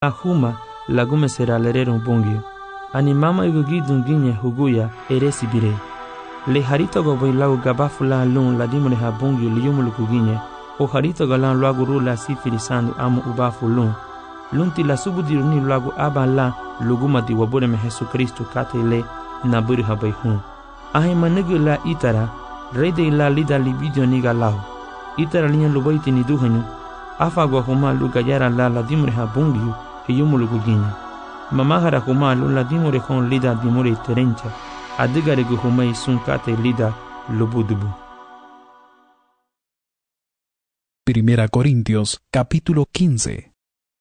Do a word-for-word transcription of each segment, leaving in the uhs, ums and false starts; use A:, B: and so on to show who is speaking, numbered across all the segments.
A: Ahuma lagume será lerero bongio. Ani mama igugidun ginye huguya eresi bire. Le harito go boy lagu gabafula lun la dimre ha bongio liyumuluku ginye. O harito galan lagu rula sifirisandu amu ubafu lun. Lunti la subudiruni lagu aba la luguma di wabure me Jesu Kristo kate le naburi ha bay hun. Ahe manegu la itara rede la lida libidio niga lau. Itara linya lubaiti ni duhanyu. Afa go huma luga yara la la dimre ha bongio hiyumuluku ginye. Mamahara huma la dimure hon lida dimure terencha. Adigare go huma isun kate lida lubudubu.
B: Primera Corintios, capítulo quince.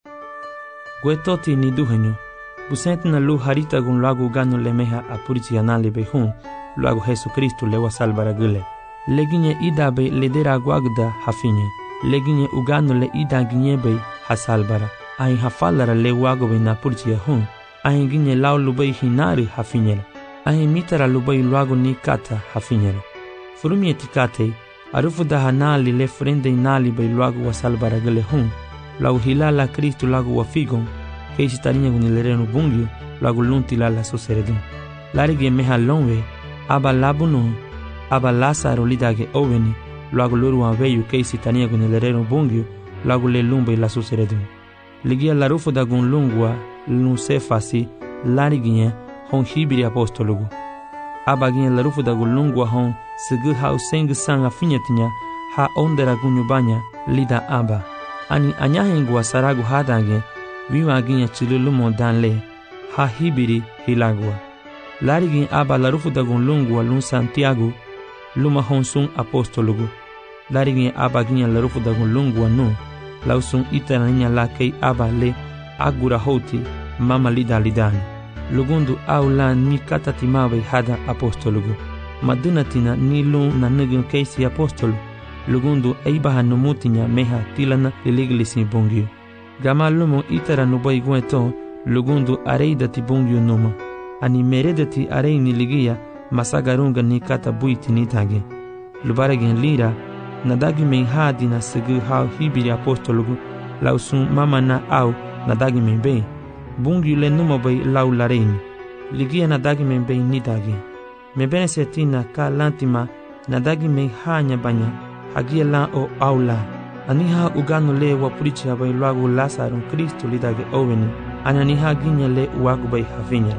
A: Guetoti ni duhenyo. Busent na lu harita gun lagu gano lemeha apurici anale behun. Lagu Jesucristo lewa salvara gule. Leginye ida be ledera guagda hafinye. Leginye ugano le ida ginye be hasalbara. Ahin hafalara le wago be na purici ahun. Ahin ginye lau lubei hinari hafinyela. Ahin mitara lubei lagu ni kata hafinyela. Furumi etikate. Arufu da hanali le frende inali be lagu wasalbara gule hun. Lagu hilala Kristo lagu wafigon. Keisi tarinya gunilerenu bungyo. Lagu lunti lala suseredun. Larige meha lonwe. Aba labuno. Aba Lazaro lidage oveni. Lagu luru waveyu keisi tarinya gunilerenu bungyo. Lagu le lumbe la suseredun. Ligia larufu da gun lungwa. Lun sefasi. Larigine. Hon hibiri apostologu. Aba gine larufu da gun lungwa hon. Segu hau sengu sanga finyetinya. Ha ondera gunyubanya. Lida aba. Ani anyahengwa saragu hadange, viwa ginye chilulumo danle, ha hibiri hilagwa. Larigin aba larufu dagun lungwa lun Santiago, luma honsun apostologu. Larigin aba ginye larufu dagun lungwa nu, lausun itananya la kei aba le agura hoti mama lida lidani. Lugundu aula ni katatimawe hada apostologu. Madunatina ni lun na nugun keisi apostolu. Lugundu eibaha numutinya meha tilana liligilisi bongyo. Gama lumo itara nubai gueto, lugundu areida ti bongyo numa. Ani meredati arei ni ligia, masagarunga ni kata buiti ni tage. Lubaregen lira, nadagi men hadi na segu hao hibiri apostologu, lausun mama na au nadagi men be. Bongyo le numa bay lau lareini. Ligia nadagi men be ni tage. Mebene setina ka lantima, nadagi men hanya banya. Hagia la o aula. Aniha ugano le wapurichi habai lagu Lazaro Kristo lidage oveni. Ananiha ginye le uagu bai havinya.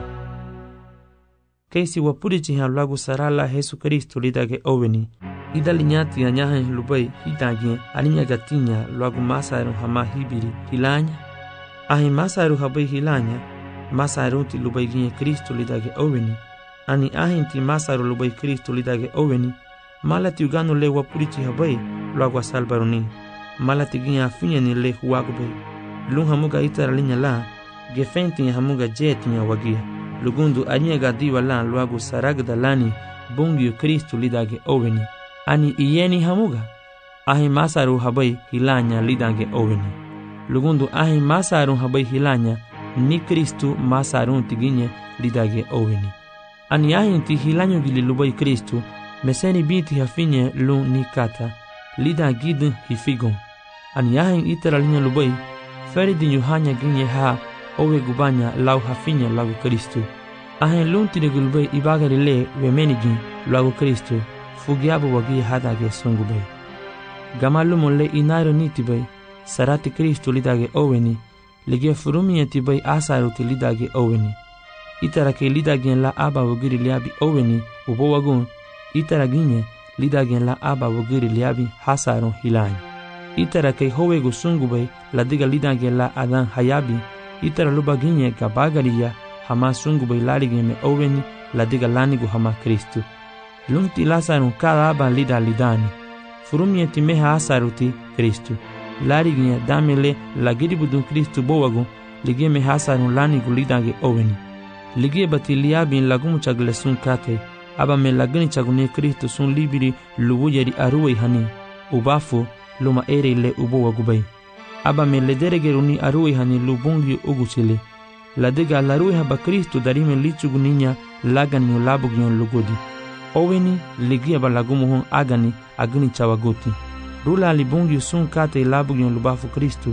A: Keisi wapurichi ha lagu sarala Jesu Kristo lidage oveni. Ida linyati anyaha lubai hidage aninya gatinya lagu Masaro hama hibiri hilanya. Ahi Masaro habai hilanya. Masaro ti lubai ginye Kristo lidage oveni. Ani ahi ti Masaro lubai Kristo lidage oveni. Malati ugano le wapurichi habai lagu salbaroni. Malati ginya afinya ni le huagu bai. Lung hamuga itara linya la. Gefenti ya hamuga jeti ya wagia. Lugundu anya gadiwa la lagu saragda lani. Bungyo Kristo lidage oveni. Ani iyeni hamuga. Ahi Masaru habai hilanya lidage oveni. Lugundu ahi Masaru habai hilanya. Ni Kristo Masaru tiginye lidage oveni. Ani ahi ti hilanyo gili lubai Kristo. Meseni binti hafinye lu ni kata, lida gidin hifigon. Ani yahin itara linya lubai, feri di nyuhanya ginye ha, owe gubanya lau hafinye lagu Kristo. Ahin lunti de gulbai ibagari le wemenigin lagu Kristo, fugiabu wagi hadage songu bay. Gamalumo le inairo niti bay, sarati Kristo lidage oweni, ligia furumi eti bay asaruti lidage oweni. Itara ke lidagin la aba wagiri liabi oweni, ubo wagun, itara ginye lidagen la aba wogiri liabi hasaron hilany. Itara kei howego sungubay la diga lidagen la adan hayabi. Itara luba ginye gabagariya hama sungubay larigen me oweni la diga lanigu hama Kristu. Lunti lasaron kada aba lida lidani. Furumi eti meha asaruti Kristu. Larigen damele la giribudun Kristu bowagu ligie me hasaron lanigu lidage oweni. Ligie bati liabi lagumu chagle sun kate. Aba me lagani chagune Kristo sun libiri lubu yeri aruwe hani. Ubafu luma ere le ubo wagubai. Aba me lederegeruni aruwe hani lubungi uguchile. Ladega laruwe haba Kristo darime lichuguninya lagani ulabugyon lugodi. Oweni ligia ba lagumu hon agani agani chawagoti. Rula libungi sun kate labugyon lubafu Kristo.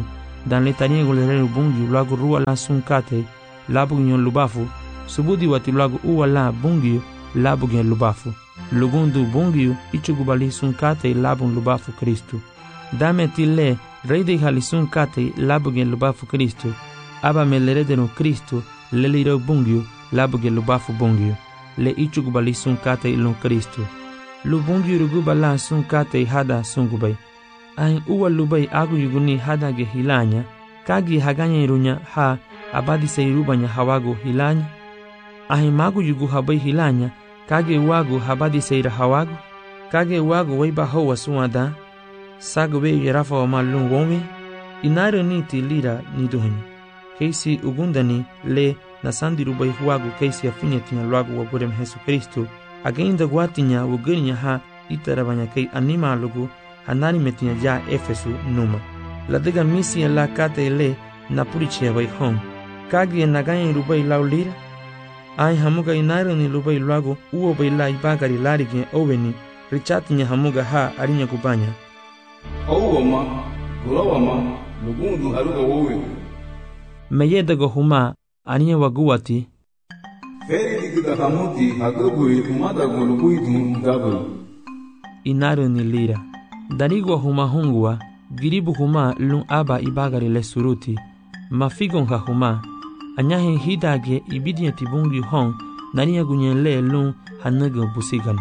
A: dan le tania golere bungi lagu rua la sunkate labu nyon lubafu subudi wati lagu uwa la bungi labu gen lubafu lugundu bungi ichugubali sunkate labu lubafu Kristu dame tille reide hali sunkate labu gen lubafu Kristu aba melerede no Kristu le liro bungi labu gen lubafu bungi le ichugubali sunkate ilon Kristu lu bungi rugubala sunkate hada sungubai ain uwa lubai agu yuguni hada ge hilanya kagi haganya irunya ha abadi seirubanya hawago hilanya ain magu yugu habai hilanya kage wagu habadi seira hawago kage wagu waiba hawa suada sagu be yarafa wa malun wonwe inaro niti lira niduhani keisi ugundani le nasandi rubai huwagu keisi afinya tinya luagu wa burem Jesu Kristu againda guatinya wugurinya ha itarabanya kei anima lugu hanani metinya ja Efesu numa la dega misi la kate le na purichia bai hon kagi naganya rubai laulira ai hamuga inairo ni rubai luagu uo bai la ibagari larigi oveni richatinya hamuga ha arinya kubanya
C: awama gulawama lugundu aruga wowe
A: meyeda go huma aniya waguati
C: feri digida hamuti agabui umada guluguidu gabu
A: inairo ni lira darigo huma hungwa giribu huma lun aba ibagari le suruti mafigon ha huma anyahe hidage ibidia tibungi hon naniya gunyele lun hanaga busigano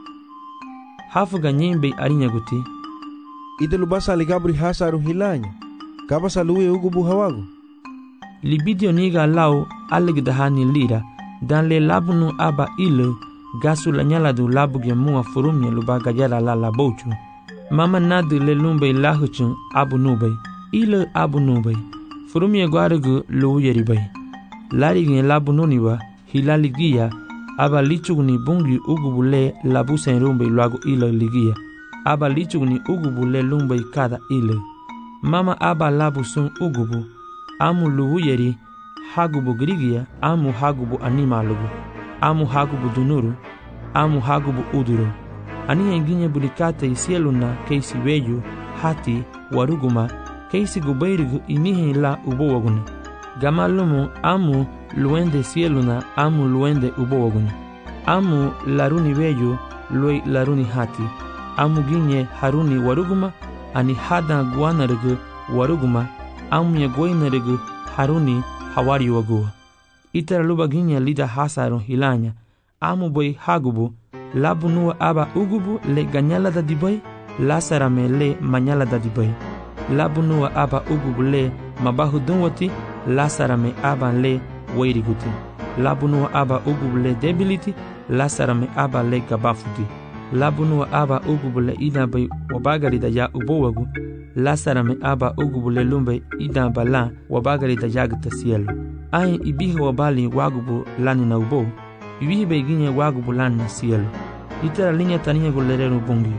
A: hafuga nyembe arinya guti
D: idelu basa ligabri hasaru hilanya kabasa luwe ugubu hawago
A: libidio niga lau alegdahani lira dan le labunu aba ile gasu la nyala du labu ge mua furumye lubaga jala la la bochu mama nadu le lumbe lahuchun abu nubay ile abu nubay furumye gwarugu lu yeribay lari ge labu noniwa hilali giya aba lichugni bungi ugubule labu senrumbe luagu ile ligia aba lichugni ugubule lumbe kada ile mama aba labu sun ugubu amu luwu yeri hagubu grigia amu hagubu animalugu amu hagubu dunuru amu hagubu uduru ani enginye bulikate isieluna keisi weju hati waruguma keisi gubairigu inihe la ubowaguna gamalumu amu luende sieluna amu luende ubowaguna amu laruni weju loi laruni hati amu ginye haruni waruguma ani hada guanargu waruguma amu ya goinargu haruni hawari wagua itara luba ginye lida hasaron hilanya amu boy hagubu labu nuwa aba ugubu le ganyala da diboy lasarame le manyala da diboy labu nuwa aba ugubu le mabahu dunwati lasarame aba le wairiguti labu nuwa aba ugubu le debility lasarame aba le gabafuti labu nuwa aba ugubu le idabay wabagari da ya ubowagu lasarame aba ugubu le lumbe idabala wabagari da yagta cielo ai ibihi wabali wagubu lani na ubo ibihi beginye wagubu lani na cielo itara linya taniya gulerero bungi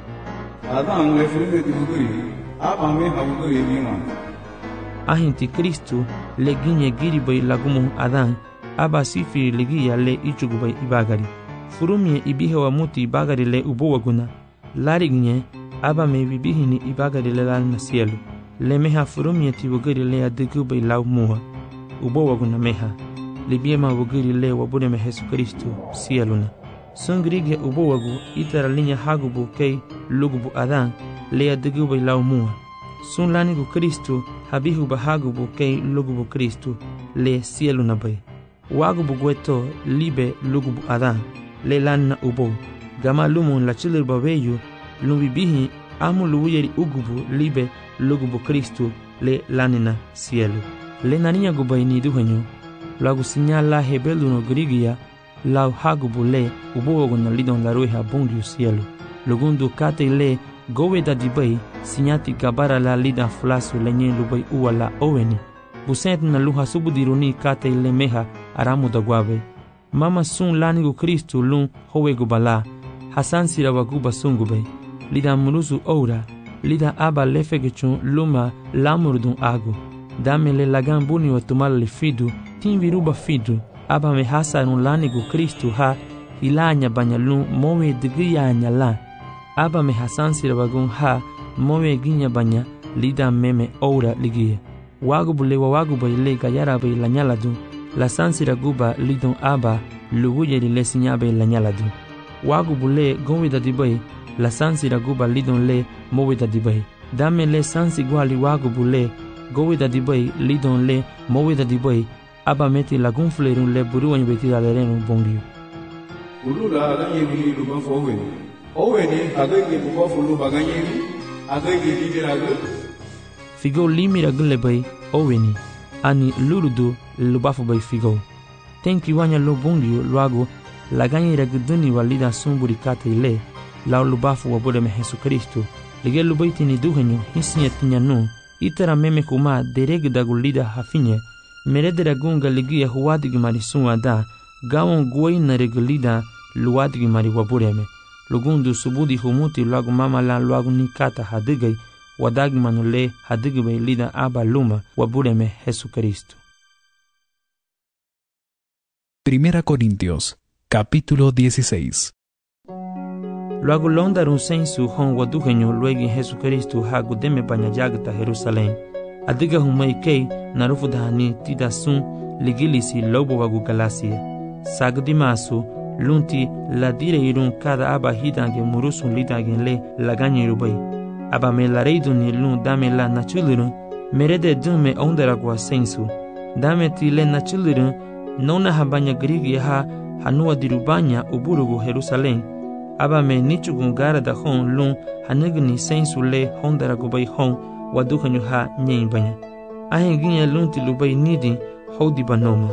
C: adan le frede dibuguri aba me habuguri nima
A: ahinti Kristu le ginye giribay lagumu adan aba sifiri ligia le ichugubay ibagari furumye ibihi wa muti ibagari le ubo waguna lari ginye aba me bibihini ibagari le lani na cielo le meha furumye tibuguri le adigubay lau muha ubo waguna meha libiema wuguri le wabune me Jesu Kristu cieluna sungrige ubo wagu itara linya hagubu kei lugubu adan le adigubay lau muha sun lanigu Kristu habihu bahagubu kei lugubu Kristu le cieluna bay wagubu gweto libe lugubu adan le lanna ubo gama lumun la chilir babeyu lumbibihi amu luwuyeri ugubu libe lugubu Kristu le lanina cielo le naniya gubay ni duhanyo lagu sinyala hebeluno grigia lau hagubu le ubo na lidon la ruha bundu cielo lugundu kate le gowe da dibay sinyati gabara la lida flasu lenye lubay uwala oweni busent na luha subudiruni kate le meha aramu da guave mama sun lanigu Kristu lun howe gubala hasan sira waguba sungubay lida muruzu oura lida aba lefegechun luma lamurdun agu dame le lagan buni wa tumal le fidu tin viruba fidu aba me hasarun lanigu Kristu ha hilanya banyalun mowe digiyanya la aba me hasan sira wagun ha mowe ginya banya lida meme oura ligia wagu bule wa wagu bay le gayara bay la nyaladu la sansira guba lidon aba luguye le sinya bay la nyaladu wagu bule gowida dibay la sansira guba lidon le mowida dibay dame le sansi gwali wagu bule gowida dibay lidon le mowida dibay aba meti la gunflerun le buru wanyu beti la lerenu bongiu
C: ulula ganyeri luba fowe owe ni agege buba fulu baganyeri agege didiragu
A: figo limira gule bay owe ni ani luludu lubafu bay figo tenki wanya lo bongiu luago la ganyera guduni walida sumburi kate ile la lubafu wabode me Jesu Kristo lige lubaiti ni duhenyo hisinye tinyanu itara meme kuma dereg dagulida hafinye meredera gunga ligia huwadigi marisun ada gawon guai na reglida luwadigi mari wabureme lugundu subudi humuti luagu mama la luagu nikata hadigai wadagi manule hadigibay lida aba luma wabureme Jesu Kristo.
B: Primera Corintios, capítulo dieciséis.
A: Luagu londarun sensu hon waduhenyo luegi Jesu Kristo hagu deme banyajagta Jerusalem adiga humai kei narufu dahani tida sun ligilisi lobo wagu galasia sagdi masu lunti la dire irun kada aba hidange murusun lidange le laganye rubai aba me la reidu ni lun dame la nachulirun merede dume ondera gwa sensu dame ti le nachulirun nona habanya grigi ha hanua dirubanya uburugu Jerusalem aba me nichugun gara da hon lun hanigni sensu le hondera gubai hon waduhanyu ha nyen banya ahen ginya lunti lubai nidi hodi banoma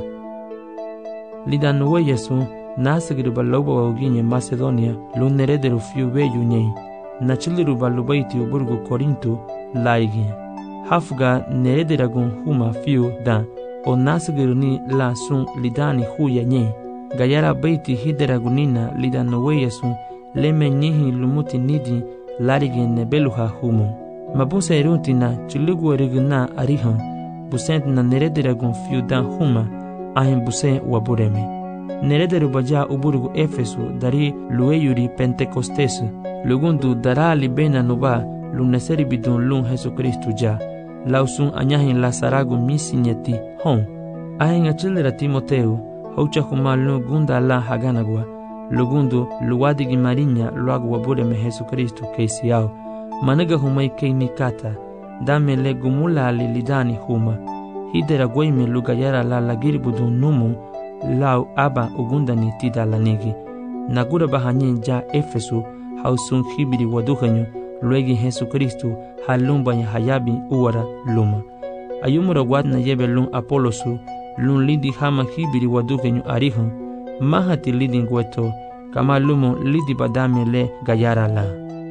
A: lida nuwe yesu nasigru baloba wa ginya Macedonia lunerederu fiu beyu nyen nachiliru balubai ti uburgu Korinto laigi hafga nerederagun huma fiu da o nasigru ni la sun lidani huya nyen gayara baiti hideragunina lida nuwe yesu leme nyihi lumuti nidi larigi nebeluha humo mabusa erutina chulugu erigna arihan busent na nerederagun fiudan huma ahin buse wabureme nerederu baja uburugu Efesu dari lueyuri Pentecostes lugundu dara libena nuba luneseri bidun lun Jesu Kristu ja lausun anyahin lasaragu misinyeti hon ahin achilera Timoteu haucha huma lun gunda la haganagwa lugundu luwadigi marinya luagu wabureme Jesu Kristu keisiao managa humai kei nikata dame le gumula ali lidani huma hidera goime lugayara la lagiribudun numu lau aba ugundani tida lanigi nagura bahanye ja Efesu hausun hibiri waduhanyu luegi Jesu Kristu halumbanya hayabi uwara luma ayumura wadna yebe lun Apolosu lun lidi hama hibiri waduhanyu arihun mahati lidi ngweto kama lumo lidi badame le gayara la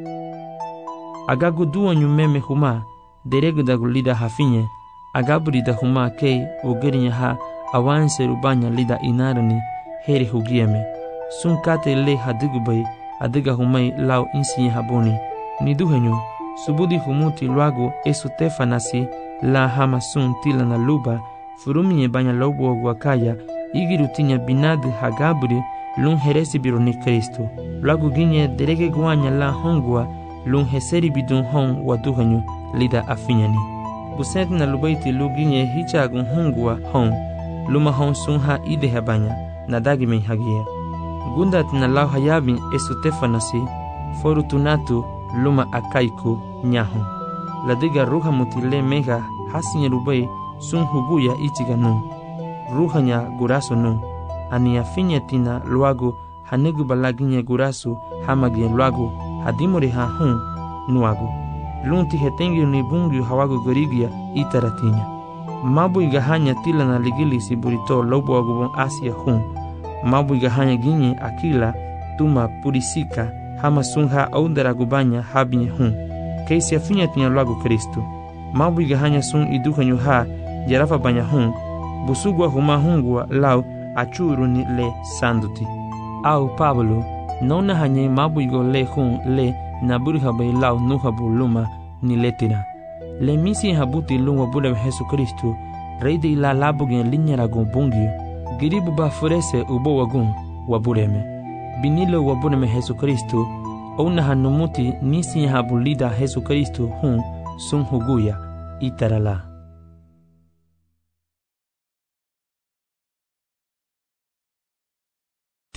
A: agagu duanyu meme huma deregu da lida hafinye agaburi da huma kei ugerinya ha awanse rubanya lida inarani heri hugieme sun kate le hadigubay adiga humai lau insiye haboni niduhenyu subudi humuti luago esu tefanasi la hama sun tila na luba furumye banya lobo wakaya igirutinya binad hagaburi lun heresi bironi Kristo luago ginye derege guanya la hongwa lun heseri bidun hon waduhanyu lida afinyani busent na lubaiti luginye hichagun hongwa hon luma hon sun ha ide habanya nadagi men hagia gundat na lau hayabin esutefanasi forutunatu luma akaiku nyahu ladiga ruha mutile mega hasinya rubai sun huguya ichiganu ruhanya guraso nu ania finyatina luago hanigu balaginya gurasu hamagia luago hadimori ha hun nuago lunti hetengi ni bungi hawago gorigia itaratinya mabu igahanya tila na ligili siburito lobo agubon asia hun mabu igahanya ginye akila tuma purisika hama sunha aundara gubanya habinye hun keisi afinya tinya luago Kristo mabu igahanya sun idukanyu ha jarafa banya hun busugwa huma hungwa lau achuru ni le sanduti au Pablo nona hanye mabu igo le hun le naburi habai lau nuhabu luma ni letira le misi habuti luma bule Jesu Kristo rei de la labugen linyara gombungio giribu ba furese ubo wagun wabureme binilo wabureme Jesu Kristo ona hanumuti nisi habulida Jesu Kristo hun sun huguya itarala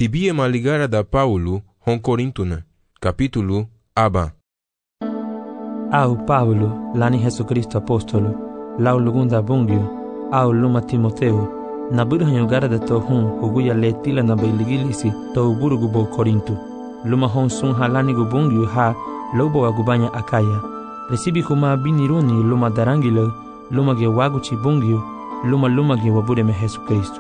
E: Tibie ma ligarea da Paulo hon Corintuna, capítulo aba.
A: Au Paulo, lani Jesus Cristo apóstolo, lau lugunda bungio, au luma Timoteo, na burhanyo garada to hun huguya letila na bailigilisi to burugu bo Corinto. Luma hon sun halani gu bungio ha lobo agubanya Akaya. Resibi kuma biniruni luma darangilo, luma ge waguchi bungio, luma luma ge wabude me Jesus Cristo.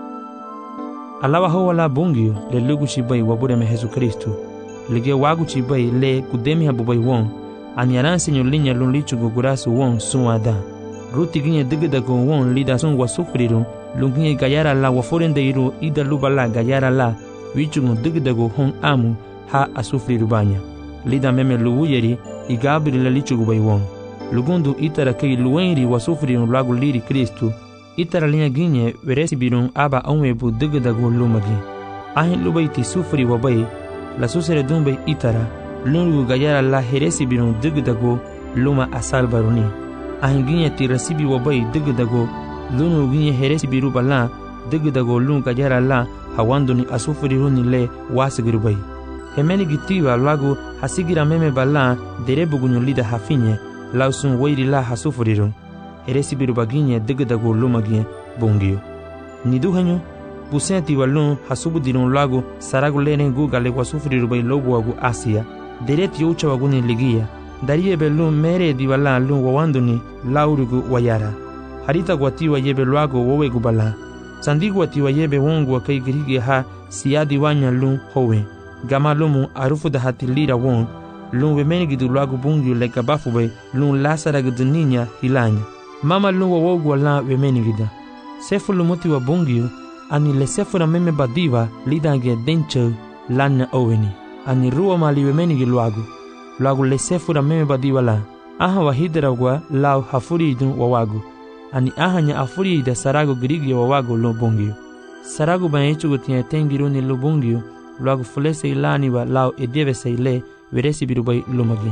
A: Alawa ho wala bungio le luguchi bai wabude me Jesus Cristo. Lige waguchi bai le kudemi habubai won. Anyaran senyo linya lun lichu gugurasu won sun ada. Ruti ginye digida go won lida sun wasufriru. Lunginye gayara la waforende iru ida lubala gayara la. Wichu gun digida go hon amu ha asufriru banya. Lida meme luwuyeri igabri la lichu gubai won. Lugundu itara kei luwenri wasufriru lagu liri Kristu. Itara linya ginye veresi birun aba onwebu digida go lumagi. Ahin lubaiti sufri wabai. La susere dumbe itara. Lungu gayara la heresi birun digdago luma asal baruni. Ahinginya tirasibi wabai digdago lunu ginye heresi biru bala digdago lungu gayara la hawanduni asufuriruni le wasigirubai. Hemeni gitiwa lagu hasigira meme bala derebugunyo lida hafinye lausun wairi la hasufurirun. Heresi biru baginye digdago luma ginye bungio. Niduhanyo busenti walun hasubudirun lagu saragu lene guga le wasufurirubai lobu wagu Asia. Dereti ucha waguni ligia. Darie belun mere diwala lun wawanduni laurugu wayara. Harita guatiwa yebe luago wowe gubala. Sandi guatiwa yebe wongu wa kai girigi ha siadi wanya lun howe. Gama lumu arufu da hati lira won. Lun wemeni gidu luago bungiu leka bafube lun lasara gidu ninya hilanya. Mama lun wawogu wala wemeni gida. Sefu lumuti wa bungiu ani le sefu na meme badiva lidange denche lanya oweni. Ani ruwa mali wemeni giluagu. Luagu le sefura meme badiwa la. Aha wahidera gwa lau hafuri idun wawagu. Ani aha nya afuri ida saragu girigi wawagu lo bungio. Saragu banyechu gutia tengiru ni lo bungio. Luagu fulese ilani wa lau edeve se ile veresi birubai lumagi.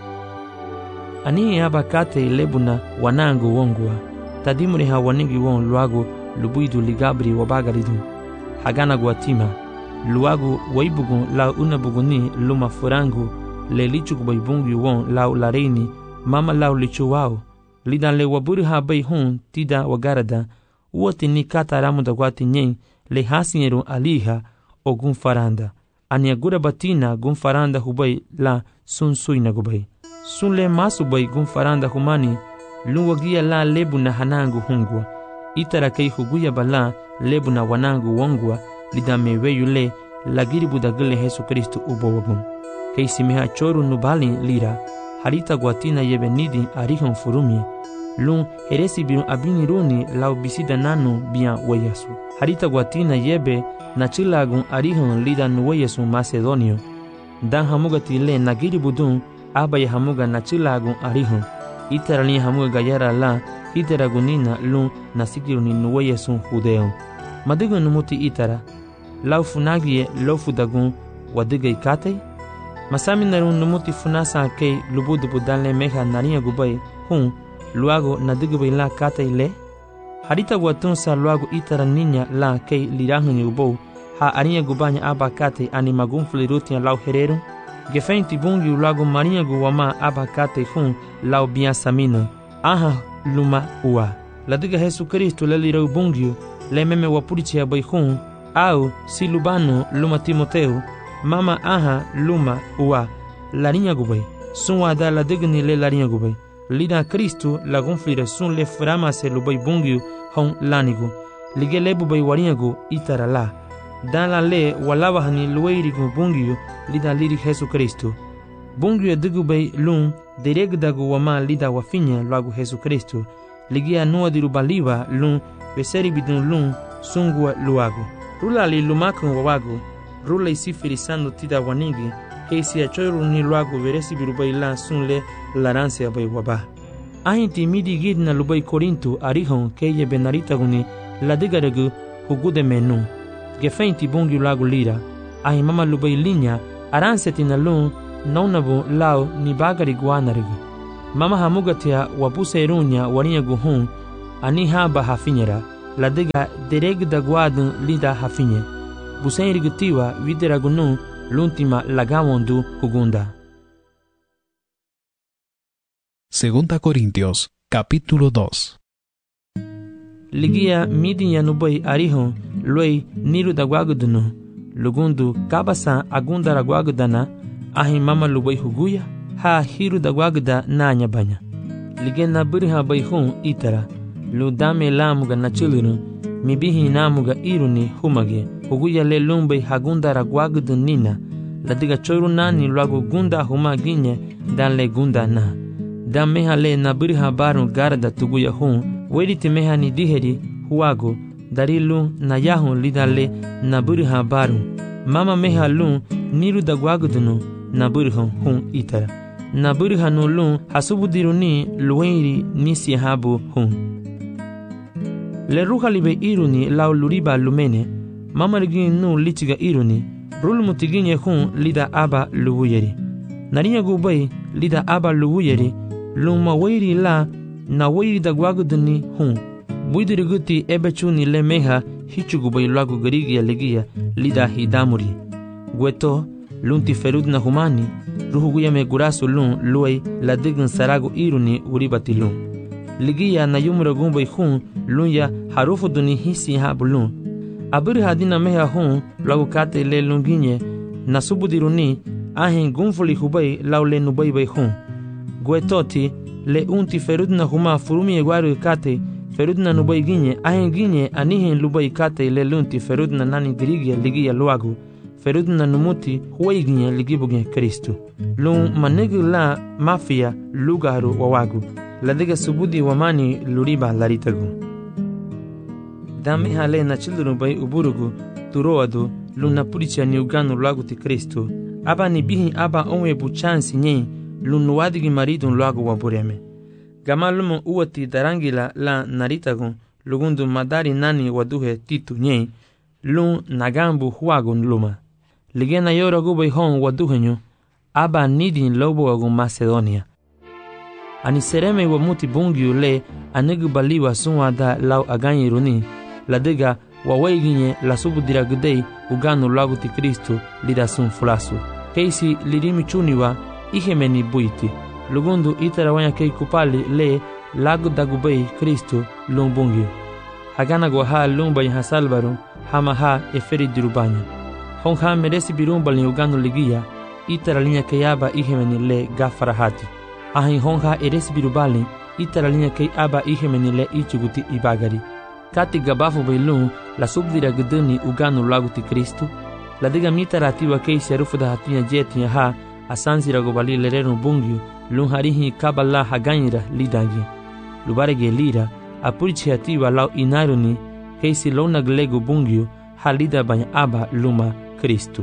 A: Ani haba kate ilebuna wanangu wongwa. Tadimuri ha waningi won luagu lubuidu ligabri wabagaridu. Hagana guatima. Luagu waibugun lau unabuguni luma furangu le lichu kubaibungi won lau lareini mama lau lichu wao lidan le waburi ha bai hun tida wagarada uoti ni kata ramu da guati nyen le hasinyeru aliha o gun faranda ania gura batina gun faranda hubai la sun suina gubai sun le masu bai gun faranda humani lun wagia la lebu na hanangu hungwa itara kei huguya bala lebu na wanangu wongwa lidame weyule lagiri budagile Jesus Kristo ubo wagun. Kei simeha choru nubali lira, harita guatina yebe nidi arihon furumi. Lun heresi birun abini runi lau bisida nanu bian weyasu. Harita guatina yebe nachilagun arihon lida nuweyasu Macedonio. Dan hamuga tile nagiri budun abay hamuga nachilagun arihon. Itarali hamuga gayara la hiteragunina lun nasikiruni nuweyasu Judeon. Madigo numuti itara. Lau funagie lau fudagun wadigai kate. Masami narun numuti funasa kei lubudu budale meha naria gubai hun luago nadigai la kate le. Harita guatun sa luago itara ninya la kei lirahuni ubou ha aria gubanya aba kate animagun flirutia lau herero. Gefein tibungi luago maria guwama aba kate hun lau bian samina. Aha luma ua. Ladiga Jesus Kristo le lirau bungiu le meme wapurichi abai hun. Au si lubano luma Timoteo mama aha luma ua larinya gubai sun wada la digni le larinya gubai lida Kristo la gonflira sun le frama se lubai bungiu hon lanigu lige lebu bai warinyagu itara la dan la le walawa hani luweiri gu bungiu lida liri Jesus Kristo bungiu digu bai lun deregdagu wama lida wafinya lagu Jesus Kristo ligia nua diru baliwa lun veseri bidun lun sungua luagu Rula li lumakun wawagu, rula isifirisando tida wanigi, keisi achoiru ni luagu veresi birubai la sunle laranse abai waba. Ahinti midi gid na lubai Corinto arihon keye benarita guni la digaregu hugude menu. Gefeinti bungi lagu lira, ahi mama lubai linya aranseti na lun naunabu lao ni bagari guanarigu. Mama hamugatia wapuse irunya warinya guhun, ani haba hafinyera. La diga dereg da guadun lida hafinye. busen irigutiwa wideragunu l'ultima lagawondu hugunda.
B: Segunda Corintios, capítulo dos.
A: Ligia midin yanubai arihon loi niru dagwagudunu lugundu kabasa agunda ragwagudana ahi mama lubai huguya ha hiru dagwaguda nanya banya ligena birha baihun itara ludame lamuga nachulunu mibihi namuga iruni humage huguya le lumbai hagunda ragwagudu nina ladiga choru nani luagu gunda humaginye dan le gunda na dan meha le na birha baru garda tuguya hun wediti meha ni diheri huago darilu na yahun lidale na birha baru mama meha lu niru dagwagudunu na birha hun itara na birha no lu hasubudiruni luenri nisi habu hun le ruha libe iruni lau luriba lumene mama rigin nu litiga iruni rul mutiginye hun lida aba luwuyeri narinya gubai lida aba luwuyeri luma wairi la na wairi dagwaguduni hun buidiriguti ebechuni le meha hichugubai lagu garigia legia lida hidamuri gueto lunti ferud na humani ruhuguya me gurasu lun luai la digin saragu iruni uribati lun ligia na yumura gumbai hun lunya harufu duni hisi habu lun abiri hadina meha hun lagu kate le lunginye na subudiruni ahin gumfuli hubai lau le nubai bai hun guetoti le unti ferud na huma furumi egwaru kate ferud na nubai ginye ahin ginye anihin lubai kate le lunti ferud na nani dirigia ligia luagu ferud na numuti huwai ginye ligibuge Kristu lun manegu la mafia lugaru wawagu ladiga subudi wamani luriba laritagu dame hale na children bai uburugu turoadu luna puricha ni uganu lagu ti Kristu aba ni bihi aba onwe buchansi nye lunuwadigi maridun lagu wabureme gamalumu uwati darangila la naritagun lugundu madari nani waduhe titu nye lun nagambu huagun luma ligena yoragu bai hon waduhenyu aba nidin lobo agun Macedonia ani sereme wa muti bungiu le anigu baliwa sunwada lau aganyiruni ladiga wa waiginye la subudira gudei uganu lagu ti Kristu lida sun fulasu keisi lirimi chuniwa ihemeni buiti lugundu itara wanya kei kupali le lagu dagubei Kristu lumbungiu hagana gwa ha lumba hasalbaru hama ha eferi dirubanya honha meresi birumba li uganu ligia itara linya keyaba ihemeni le gafarahati ahin honha eresi birubali itara linya kei aba ihemeni le ichuguti ibagari kati gabafu bailun la subdira guduni uganu lagu ti Kristu la diga mitara atiwa kei serufu da hatunya jetinya ha asansi ragobali lerenu bungiu lun harihi kabala haganyira lidagi lubarege lira apurichi atiwa lau inaruni kei si lona glegu bungiu halida banya aba luma Kristu.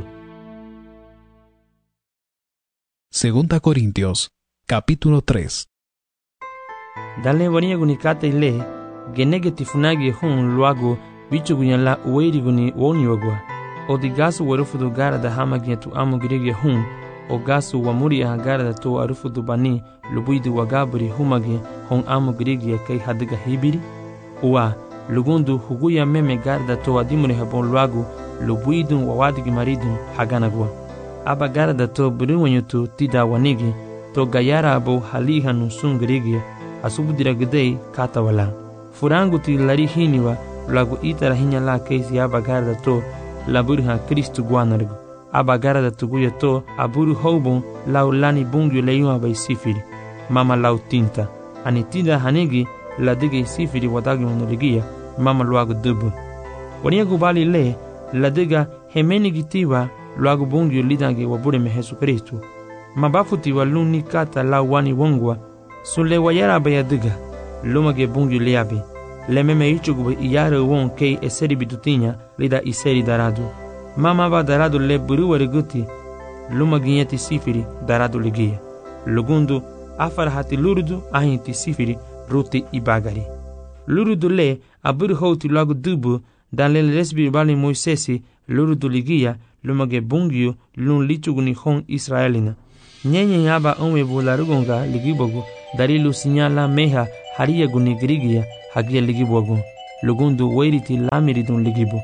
B: Segunda Corintios, capítulo tres.
A: Dale waniya gunikate ile genege tifunagi hun luagu bichu gunyala uweiri guni woni wagwa odigasu warufudu gara da hamagia tu amu girige hun o gasu wamuri agara da to arufudu bani lubuidu wagaburi humage hon amu girige kai hadiga hibiri uwa lugundu huguya meme gara da to adimuri habon luagu lubuidu wawadigi maridu haganagwa aba gara da to buriwanyutu tida wanigi to gayara abo halihanu sun girige asubudira gudei kata wala furangu ti lari hiniwa lagu itara hinya la keisi aba gara da to laburha Kristu guanargu aba gara da tuguya to aburu houbon lau lani bungyu leyuma bai sifiri mama lau tinta ani tinda hanigi la dige sifiri wadagi monoligia mama luagu dubu wania gubali le la diga hemeni gitiwa luagu bungyu lidange wabure me Jesu Kristu mabafuti waluni kata lau wani wongwa sule wayara baya diga lumage bungyu liabi le meme ichugu iyare won kei eseri bidutinya lida iseri daradu mama ba daradu le buruwari guti luma ginyeti sifiri daradu ligia lugundu afar hati lurudu ahinti sifiri ruti ibagari lurudu le aburu houti lagu dubu dan le lesbi bali Moisesi lurudu ligia lumage bungyu lun lichuguni hon Israelina nyenye yaba onwe bularugonga ligibogu darilu sinyala meha hariya guni grigia hagia ligibogu lugundu wairiti lamiridun ligibo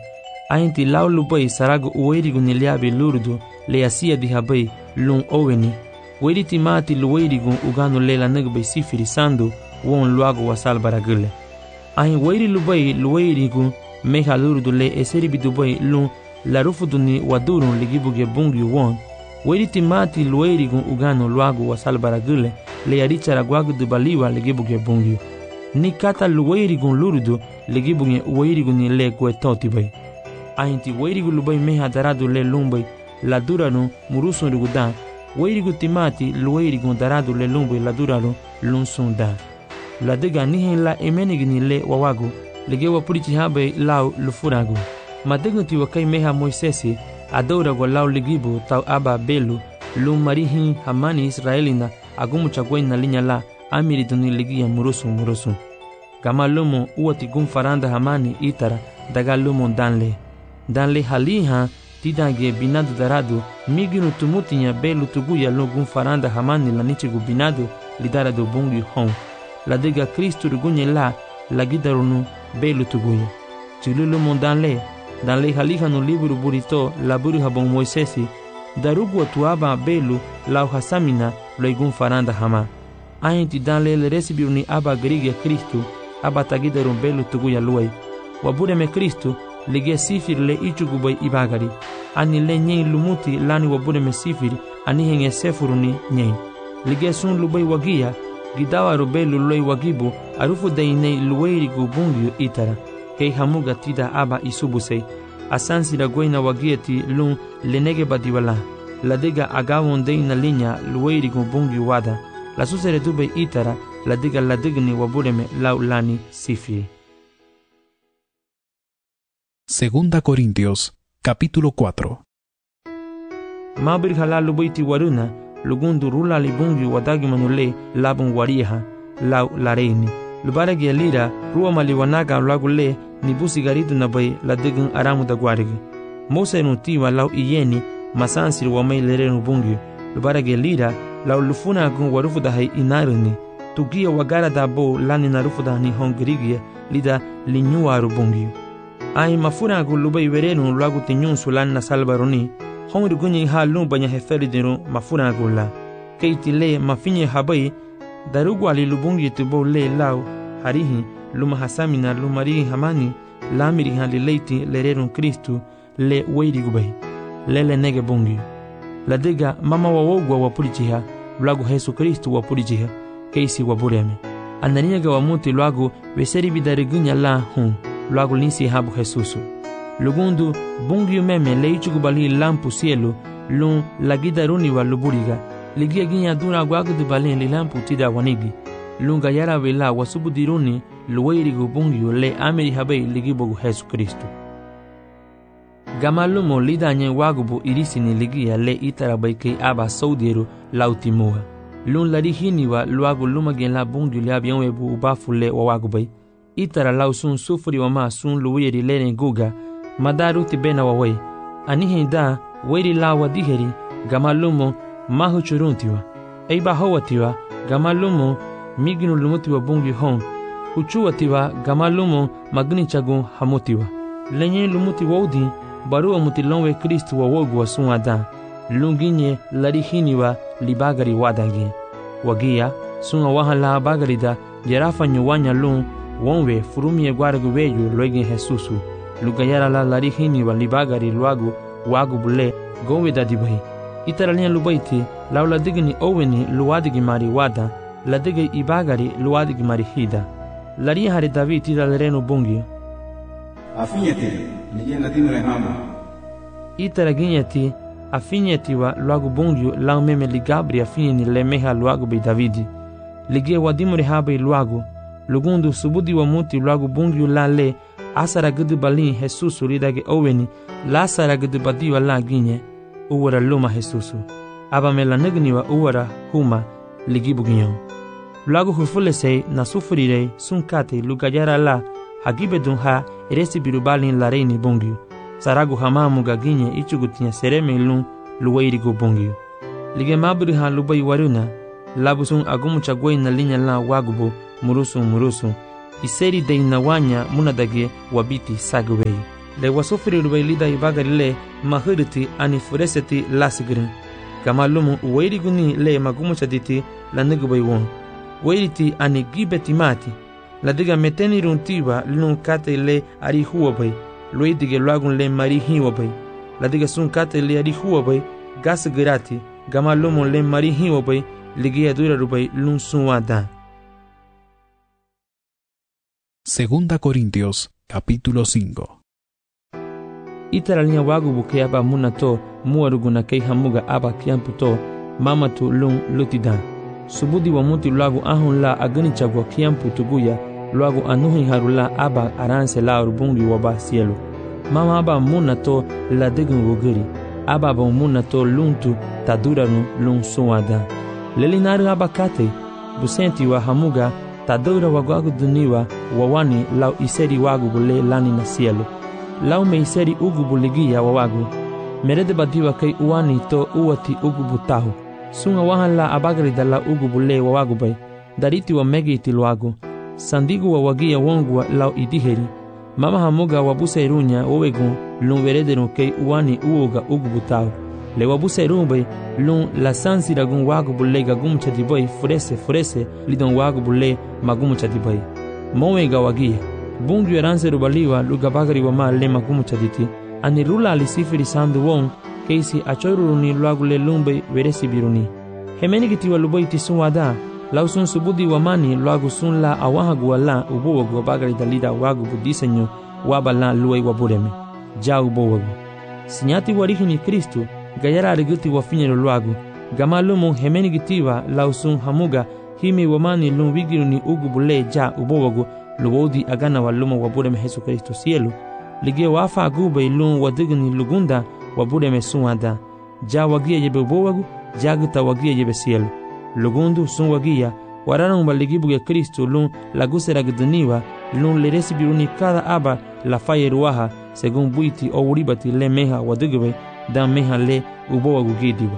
A: Ainti lau lubai sarago uweirigu ni liabi lurdu le asia di habai lun oweni. Weiri timati luweirigu uganu lela nagbai sifiri sandu won luago wasal baragule. Ain weiri lubai luweirigu meha lurdu le eseribi dubai lun larufudu ni wadurun ligibuge bungi won. Weiri timati luweirigu uganu luago wasal baragule le arichara guagu dubaliwa ligibuge bungi. Ni kata luweirigu lurdu ligibuge uweirigu ni le guetoti bai. Ainti weirigu lubai meha daradu le lumbai la duranu murusun rigudan. Weirigu timati luweirigu daradu le lumbai la duranu lunsun da. La dega nihin la emenigni le wawagu ligewa purichi habe lau lufuragu. Madegnuti wakai meha Moisesi adourago lau ligibu tau aba belu lum marihin hamani Israelina agumu chagwen na linya la amiriduni ligia murusun murusun. Gama lumo uati gum faranda hamani itara daga lumo danle. Danle haliha tidage binadu daradu miginu tumutinya belu tuguya logum faranda hamani la nichigu binadu lidaradu bungi hon. La dega Kristu rugunye la la gidarunu belu tuguya. Chilulu mondanle danle haliha no liburu burito la buru habon Moisesi darugu atuaba belu la hasamina loigum faranda hama. Ainti danle le resibiruni aba grigia Kristu aba tagidarun belu tuguya luai. Wabure me Kristu lige sifir le ichugubai ibagari. Ani le nyei lumuti lani wabure me sifir ani henge sefuruni nyei. Lige sun lubai wagia gidawa rubelu loi wagibu arufu dainei luweirigu bungiu itara. Kei hamuga tida aba isubusei. Asansi la goina wagieti lun lenege badiwala. La dega agawon deina linya luweirigu bungiu wada. La susere dube itara la dega la digni wabureme lau lani sifiri.
B: Segunda Corintios, capítulo cuatro.
A: Mabir halalu baiti waruna, lugundu rula libungi wadagi manule labun wariha, lau lareini. Lubaragi alira, ruwa maliwanaga lagule, nibusi garidu nabai la digun aramu da guarigi. Mose nutiwa lau iyeni, masansir wamai lerenu bungi. Lubaragi alira, lau lufuna gun warufu da hai inarini. Tugia wagara da bo lani narufu da ni hongirigia, lida linyuaru bungi. Ai mafuna gu lubai werenu lagu tinyun sulan na salbaroni. Hongri gunyi ha lumbanya heferi dinu mafuna gu la. Keiti le mafinye habai, darugu ali lubungi tubo le lau, harihi, luma hasamina lumari hamani, lamiri hali leiti lerenu Kristu le weiri gubai. Lele nege bungi. La diga mama wawogwa wapurichiha, lagu Yesu Kristu wapurichiha, keisi wabureme. Ananiaga wamuti lagu weseri bidarigunya la hun. Luago linsi habu Jesusu. Lugundu bungiu meme leichugu bali lampu cielo lun lagida runi wa luburiga. Ligia ginya dura guagu de balin li lampu tida wanigi. Lunga yara vela wasubu diruni luweirigu bungiu le ameri habei ligibogu Jesu Kristu. Gamalumo lidanye wagubu irisini ligia le itarabaike aba saudiru lautimua. Lun larihini wa luagu lumagen la bungiu le abianwebu ubafu le wawagubai. Itara lau sun sufuri wama sun luwiri lene guga madaru tibena wawai anihin da wiri lawa diheri gamalumo mahu churuntiwa eiba hawatiwa gamalumo miginu lumutiwa bungi hon uchuwatiwa gamalumo magni chagun hamutiwa lenye lumuti wodi baru mutilonwe Kristu wawogu wa sun ada lunginye larihiniwa libagari wadagi wagia sun wahala bagari da jerafa nyuwanya lun wonwe furumie guargu weyu loigi Jesusu lugayara la larihini wa libagari luagu wagu bule gowe dadibai itara linya lubaiti lau la digni oweni luadigi mari wada la digi ibagari luadigi mari hida lari hari David tira lerenu bungi
C: afinyeti nijena dimre hama
A: itara ginyeti afinyeti wa luagu bungi lau meme ligabri afinyeni lemeha luagu bei Davidi ligie wadimure habe luagu lugundu subudi wa muti lagu bungiu la le asara gudu balin Jesusu ridage oweni la asara gudu badiwa la ginye uwara luma Jesusu aba mela negniwa uwara huma ligibu ginyo lagu hufule se na sufurire sunkate lugayara la hagibe dunha eresi birubalin la reini bungiu saragu hamamu gaginye ichugutinya sereme lun luweirigu bungiu lige mabri ha lubai waruna labusun agumu chagwei na linya la wagubu murusu murusu iseri de inawanya munadage wabiti sagwei le wasofiri rubay lida ibagari le mahiriti ani fureseti lasigrin kama lumu uwairi guni le magumu chaditi la nigubay won wairiti ani gibeti mati la diga meteni runtiba lun kate le ari huwabay luidige luagun le mari hiwabay la diga sun kate le ari huwabay gas girati gama lumu le mari hiwabay ligia dura rubay lun sunwada.
B: Segunda Corintios, capítulo cinco.
A: Itaralinya wagu buke aba munato muaruguna kei hamuga aba kiamputo mamatu lung lutida. Subudi wa muti luagu ahun la agani chagwa kiamputu guya luagu anuhi harula aba aranse la urbungi waba cielo. Mama aba munato la degun wogiri. Aba aba munato luntu taduranu lung suwada. Lelinari aba kate busenti wa hamuga tadura wagu duniwa wawani lau iseri wagu bule lani na cielo. Lau me iseri ugu buligia wawagu. Merede badiwa kay uwani to uwati ugu butahu. Sunga wahan la abagari da la ugu bule wawagu bay. Dariti wa megi itiluagu. Sandigu wa wagia wongwa lau idiheri. Mama hamuga wabuse irunya wawegu lun verederun kay uwani uoga ugu butahu. Le wabuse irun bay lun la sansi ragun wagu bule gagum chadibay furese furese lidon wagu bule magum chadibay. Mowega wagia. Bungu yaranse rubaliwa lugabagari wa ma le magumu chaditi ani rula alisifiri sandu won keisi achoiruruni luagu le lumbe veresi biruni hemeni gitiwa luboy tisuwada lausun subudi wa mani luagu sun la awahagu wala ubowagu wabagari dalida wagu budisenyo wabala luay wabureme ja ubowagu sinyati warihini Kristu gayara ariguti wafinyero luagu gamalumu hemeni gitiwa lausun hamuga himi wa mani lumwigiruni ugu bule ja ubowagu lubodi agana waluma wabureme Yesu Kristo cielo lige wafa agubay lun wadigni lugunda wabureme suwada ja wagia yebe ubowagu jaguta wagia yebe cielo lugundu sun wagia wararan baligibuge Kristo lun lagusera gduniwa lun leresi biruni kada aba la fayeruaha según buiti o uribati le meha wadigwe dan meha le ubowagu gidiwa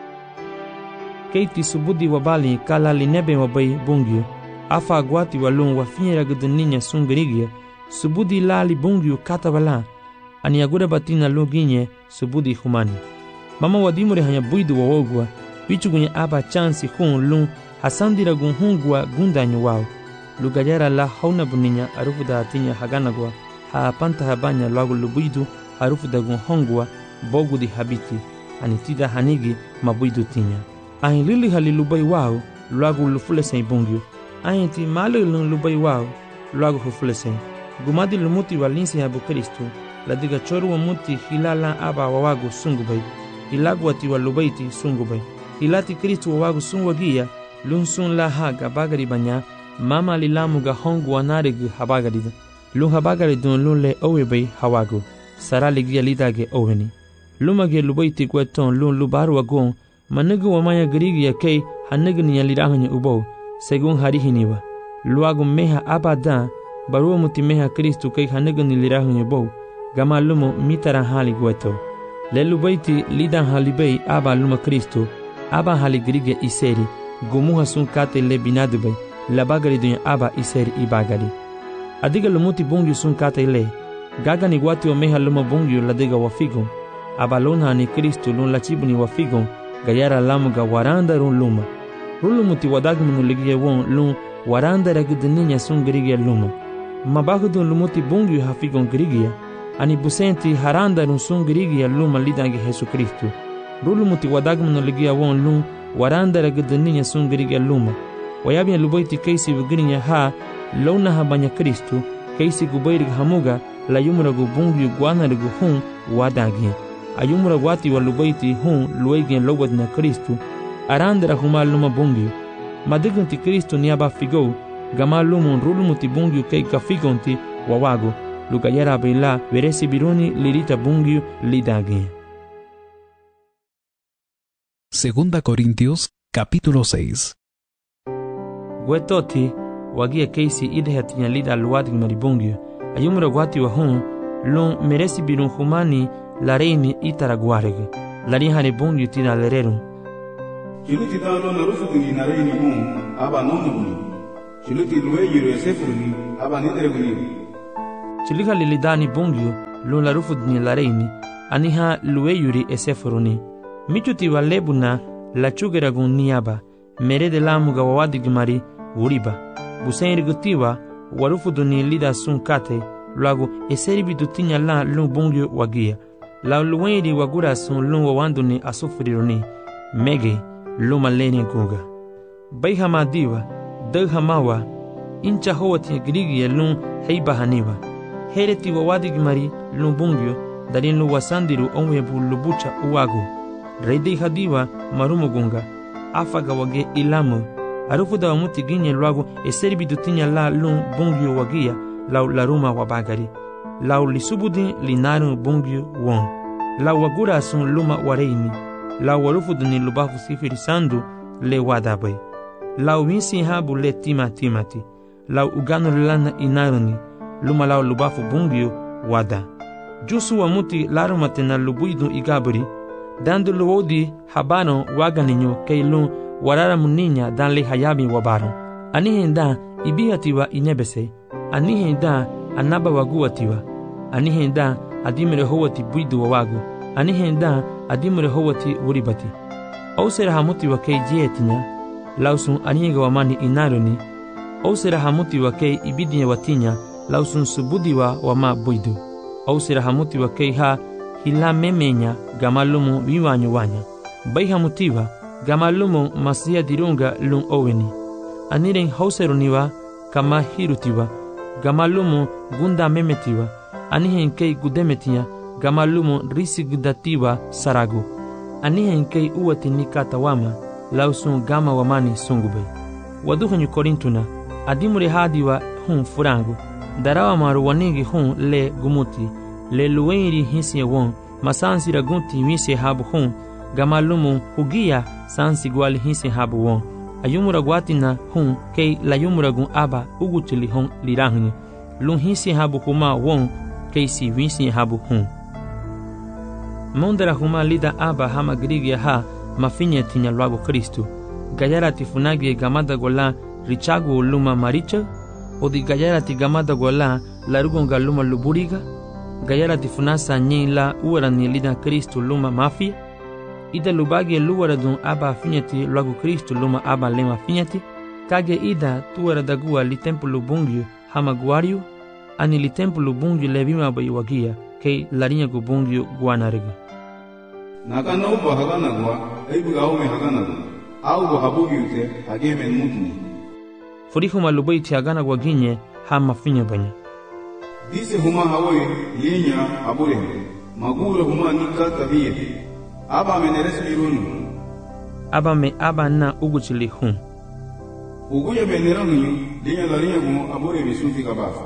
A: keiti subudi wabali kala linebe wabay bungyo afa aguati walun wafinyera guduninya sungrigia subudi lali bungiu katabala ani agura batina loginye subudi humani mama wadimure hanya buidu wawogwa bichugunye aba chansi hun lun hasandira gun hungwa gundanyo wao lugajara la hauna buninya arufu da atinya haganagwa ha panta habanya lagu lubuidu arufu da gun hongwa bogu di habiti ani tida hanigi mabuidu tinya ahin lili halilubai wao lagu lufule sen bungiu ayenti malu lun lubay wao luagu hufulesen gumadi lumuti walinsi habu Kristu la diga choru wa muti hilala aba wawagu sungubay ilagu ati walubayti sungubay ilati Kristu wawagu sungwagia lun sun la haga bagari banya mama lilamu ga hongu wanarig habagari lun habagari dun lun le owebay hawagu sarali gia lidage oweni lumage lubayti gweton lun lubaru wagon manigu wamaya garigia kay hanigni yalirahanya ubo según harihiniwa luagu meha abada barua mutimeha Kristu kay hanigni lirahun yebo gama lumo mitara hali gweto le lubayti lidan halibay aba luma Kristu aba haligrige iseri gumuha sun kate le binadubay la bagari dunya aba iseri ibagari adiga lumuti bungi sun kate le gaga ni wati wa meha luma bungi la diga wafigon aba lona ni Kristu lun la chibuni wafigon gayara lamuga waranda run luma rulumuti wadagmunu ligie won lun waranda ragudninya sun grigia luma mabagudun lumuti bungi hafigon grigia ani busenti haranda run sun grigia luma lidangi Yesu Kristu rulumuti wadagmunu ligia won lun waranda ragudninya sun grigia luma wayabia lubayti keisi wigrinya ha lona habanya Kristu keisi gubayrig hamuga la yumragu bungi guanarigu hun wadagi ayumra wati walubayti hun luegen lowadna Kristu arandra humal luma bungiu madigunti Kristo niaba figo gama lumun rulumuti bungiu kay kafigonti wawago lugayara bela veresi biruni lirita bungiu lidagi.
B: Segunda Corintios capítulo seis.
A: Gwetoti wagia keisi idhatinya lida luwadig maribungiu ayumra wati wa hun lun meresi birun humani la reini itaraguareg la rihane bungiu tina lererun
C: Chiluti dano na rufugini na reini bun aba nonuguni. Chiluti luwe yiro esefuruni aba nidreguni.
A: Chiliha lilidani bungyo lun la rufudni la reini aniha lueyuri eseforoni michuti wa lebuna la chugeragun niaba mere de lamu ga wawadigmari wuriba busen rigutiwa warufuduni lida sun kate luago eseribi dutinya la lun bungyo wagia la luweiri wagura sun lun wawanduni asufrironi mege luma leni guga baihama diva daghamawa incha howati grigi lun heiba haniwa hereti wawadigmari lun bungyo darin lu wasandiru onwebu lubucha uwago reidi hadiwa marumugunga afaga wage ilamu arufuda wamuti ginye luago eseribi dutinya la lun bungyo wagia lau laruma wabagari lau lisubudi linaru bungyo won lau wagura sun luma wareini lau warufuduni lubafu sifiri sandu le wadabai lau winsi habu le tima timati lau uganu lana inaruni luma lau lubafu bungyo wada jusu wamuti larumate na lubuidu igaburi dando luodi habano waganinyo keilun warara muninya dan le hayabi wabaro anihenda ibihatiwa inebese anihenda anaba waguatiwa anihenda adimere howati buidu wawagu anihenda adimere howati uribati ausera hamuti wa kei jetinya lausun aniga wamani inaruni ausera hamuti wa kei ibidinya watinya lausun subudiwa wama buidu ausera hamuti wa kei ha hila memenya gamalumu viwanyu wanya bai hamutiwa gamalumu masia dirunga lun oweni aniren hauseruniwa kama hirutiwa gamalumu gunda memetiwa anihen kei gudemetiya gamalumu risi gudatiwa saragu anihen kei uwati nikata wama lausun gama wamani sungube waduhanyu korintuna adimure hadiwa hun furangu darawa maru wanigi hun le gumuti le luweiri hisi won masansi ragunti wisi habu hun gamalumu hugia sansi gwali hisi habu won ayumura gwatina hun kei layumura gun aba ugutili hun lirahuni lun hisi habu huma won kei si wisi habu hun mondera huma lida aba hama grigia ha mafinya tinya luago Kristu gayara tifunagi gamada gola richagu luma maricha odi gayara ti gamada gola larugonga luma luburiga gayara tifunasa nyila uara ni lida Kristu luma mafia ida lubagi luara dun aba finyati luago Kristu luma aba lema finyati kage ida tuara dagua li templu bungyu hama guariu ani li templu bungyu levima bayiwagia kei larinya gu bungyu guanariga
C: nakana uba hagana gwa aibu aume hagana gwa au habugi ute hageme mutuni
A: furihu malubai ti hagana gwa ginye hama finya banya
C: dise huma hawe yenya abure magura huma nikata hiye aba meneresu irunu
A: aba me aba na uguchili hun
C: uguye menerangu linya larinya gu abure misunti kabafa.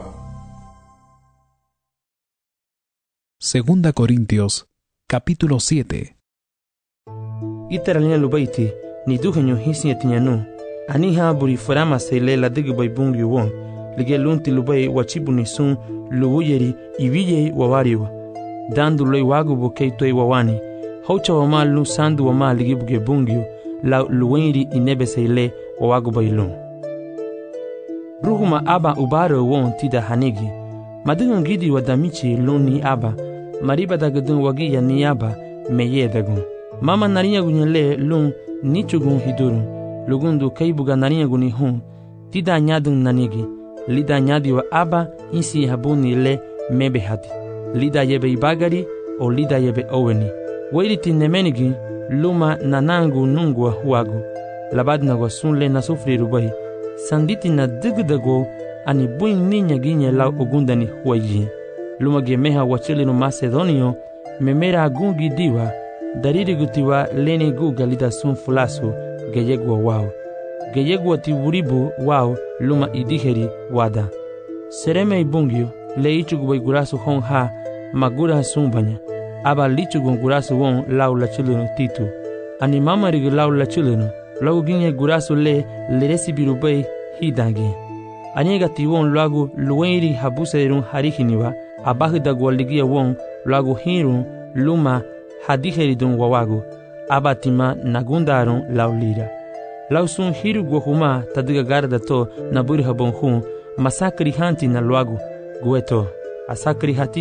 B: Segunda Corintios capítulo siete.
A: Itaralina lubaiti ni duhenyo hisi etinyanu aniha buri farama sele la digbai bungi won lige lunti lubai wachibu ni sun luwuyeri ibiye wawariwa dandu loi wagu bokei toi wawani haucha wama lu sandu wama lige buge bungi la luwenri inebe sele wawagu bailun ruhuma aba ubaro won tida hanigi madungu gidi wadamichi luni aba mariba dagadun wagi ya niaba meye dagun mama narinya gunyele lun nichugun hidurun lugundu kaibuga narinya guni hun tida nyadun nanigi lida nyadi wa aba insi habuni le mebe hati lida yebe ibagari o lida yebe oweni wailiti nemenigi luma nanangu nungwa huagu labadna wa sunle na sufri rubai sanditi na digdago ani buin ninya ginye la ogundani huaji luma gemeha wachilinu Macedonio memera gungi diwa dariri gutiwa leni guga lida sun fulasu geyegwa wao geyegwa ti wuribu wao luma idiheri wada sereme ibungyo le ichugu gurasu hon ha magura sumbanya aba lichugu gurasu won lau la chilinu titu ani mama rigi lau la chilinu lau ginye gurasu le leresi birubei hidangi anyega ti won lagu luwenri habuserun harihiniwa abahida gwaligia won lagu hirun luma hadiheridun wawagu abatima nagundarun laulira lausun hiru gohuma tadiga garda to naburi habonhun masakri hanti na lagu gueto asakri hatina